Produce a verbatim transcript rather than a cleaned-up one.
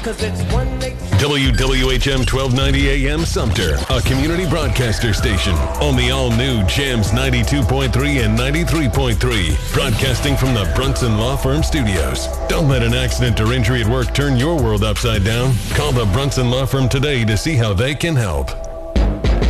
Cause it's one eight. W W H M twelve ninety A M Sumter, a community broadcaster station on the all-new Jams ninety-two point three and ninety-three point three, broadcasting from the Brunson Law Firm studios. Don't let an accident or injury at work turn your world upside down. Call the Brunson Law Firm today to see how they can help.